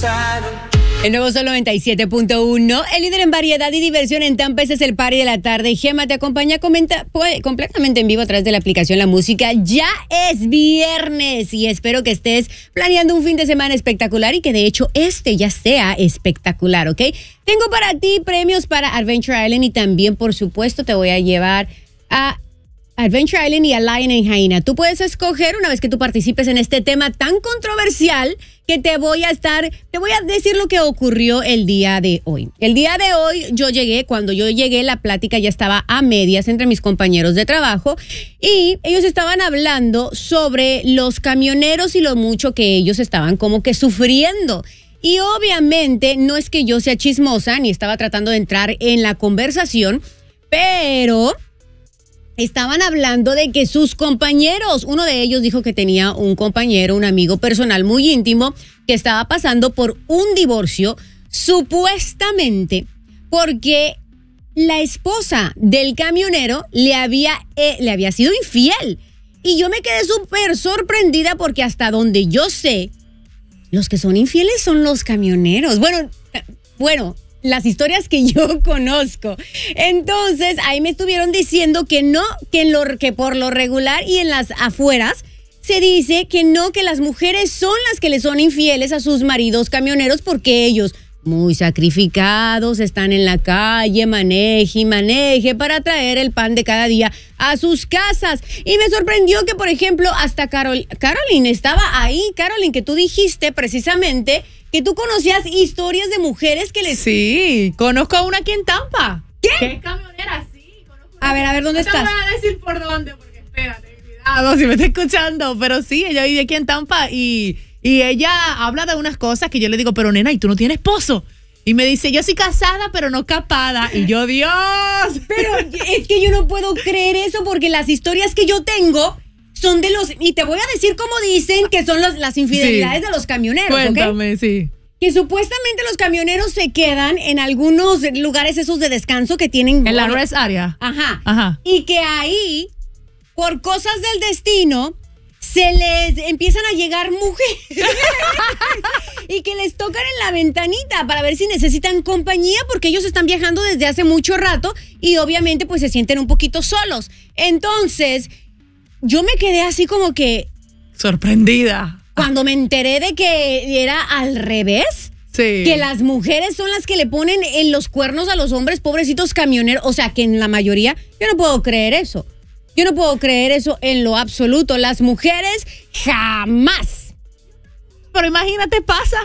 El nuevo Sol 97.1, el líder en variedad y diversión en Tampa. Este es el party de la tarde. Gema te acompaña completamente en vivo a través de la aplicación La Música. Ya es viernes y espero que estés planeando un fin de semana espectacular y que de hecho ya sea espectacular, ¿ok? Tengo para ti premios para Adventure Island y también, por supuesto, te voy a llevar a Adventure Island y a Lion en Jaina. Tú puedes escoger una vez que tú participes en este tema tan controversial que te voy a decir lo que ocurrió el día de hoy. El día de hoy cuando yo llegué, la plática ya estaba a medias entre mis compañeros de trabajo y ellos estaban hablando sobre los camioneros y lo mucho que ellos estaban como que sufriendo. Y obviamente no es que yo sea chismosa ni estaba tratando de entrar en la conversación, pero estaban hablando de que sus compañeros, uno de ellos dijo que tenía un compañero, un amigo personal muy íntimo, que estaba pasando por un divorcio, supuestamente porque la esposa del camionero le había sido infiel. Y yo me quedé súper sorprendida porque hasta donde yo sé, los que son infieles son los camioneros. Bueno, las historias que yo conozco. Entonces, ahí me estuvieron diciendo que no, que por lo regular y en las afueras se dice que no, que las mujeres son las que le son infieles a sus maridos camioneros porque ellos, muy sacrificados, están en la calle, maneje y maneje para traer el pan de cada día a sus casas. Y me sorprendió que, por ejemplo, hasta Caroline estaba ahí. Caroline, que tú dijiste precisamente que tú conocías historias de mujeres que les... Sí, conozco a una aquí en Tampa. ¿Qué? Que es camionera, sí. A ver, ¿dónde estás? No te voy a decir por dónde, porque espérate, cuidado si me está escuchando. Pero sí, ella vive aquí en Tampa y ella habla de unas cosas que yo le digo, pero nena, ¿y tú no tienes esposo? Y me dice, yo soy casada, pero no capada. Y yo, Dios. Pero es que yo no puedo creer eso porque las historias que yo tengo son de los... Y te voy a decir cómo dicen que son las infidelidades de los camioneros. Cuéntame, ¿okay? Sí. Que supuestamente los camioneros se quedan en algunos lugares esos de descanso que tienen... En la rest area. Ajá. Y que ahí, por cosas del destino, se les empiezan a llegar mujeres y que les tocan en la ventanita para ver si necesitan compañía porque ellos están viajando desde hace mucho rato y obviamente pues se sienten un poquito solos. Entonces, yo me quedé así como que... sorprendida. Cuando me enteré de que era al revés, sí, que las mujeres son las que le ponen en los cuernos a los hombres, pobrecitos camioneros, o sea que en la mayoría, yo no puedo creer eso. Yo no puedo creer eso en lo absoluto. Las mujeres jamás. Pero imagínate, pasa.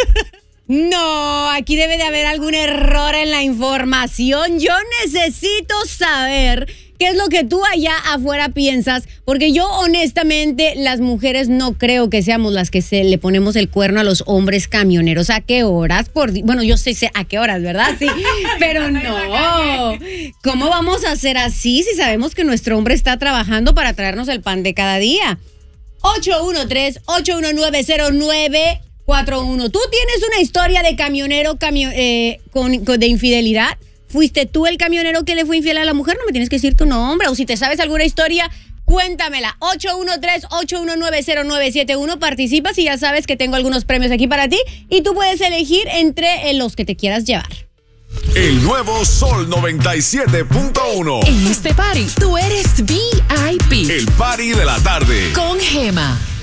No, aquí debe de haber algún error en la información. Yo necesito saber qué es lo que tú allá afuera piensas, porque yo honestamente las mujeres no creo que seamos las que le ponemos el cuerno a los hombres camioneros. ¿A qué horas? Bueno, yo sé a qué horas, ¿verdad? Sí, pero no. ¿Cómo vamos a hacer así si sabemos que nuestro hombre está trabajando para traernos el pan de cada día? 813-819-0941. ¿Tú tienes una historia de camionero de infidelidad? ¿Fuiste tú el camionero que le fue infiel a la mujer? No me tienes que decir tu nombre. O si te sabes alguna historia, cuéntamela. 813-819-0971. Participas y ya sabes que tengo algunos premios aquí para ti. Y tú puedes elegir entre los que te quieras llevar. El nuevo Sol 97.1. En este party, tú eres VIP. El party de la tarde. Con Gema.